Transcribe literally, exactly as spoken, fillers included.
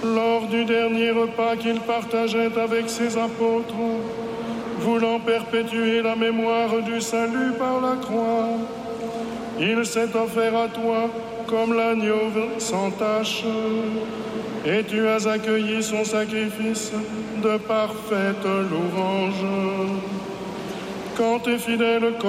Lors du dernier repas qu'il partageait avec ses apôtres, voulant perpétuer la mémoire du salut par la croix, il s'est offert à toi comme l'agneau sans tache, et tu as accueilli son sacrifice de parfaite louange. Quand tes fidèles